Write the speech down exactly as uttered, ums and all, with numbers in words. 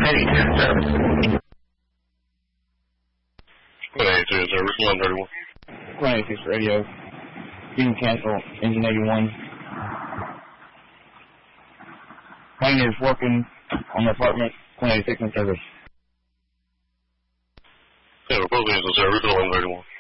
eighty-two in service. one eighty-two in service, one thirty-one. one eighty-six radio. Union cancel, engine eighty-one. Plane is working on the apartment, one eighty-six in service. Yeah, we're both in service, one thirty-one.